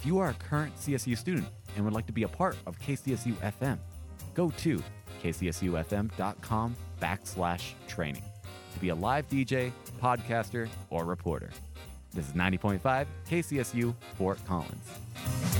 If you are a current CSU student and would like to be a part of KCSU FM, go to kcsufm.com/training to be a live DJ, podcaster, or reporter. This is 90.5 KCSU Fort Collins.